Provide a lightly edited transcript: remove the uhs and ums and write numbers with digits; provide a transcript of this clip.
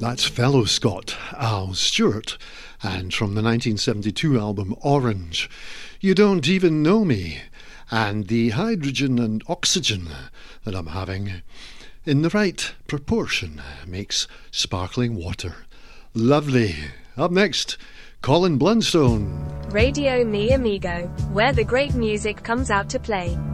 That's fellow Scot Al Stewart, and from the 1972 album Orange, You Don't Even Know Me, and the hydrogen and oxygen that I'm having in the right proportion makes sparkling water lovely. Up next, Colin Blunstone. Radio Mi Amigo, where the great music comes out to play.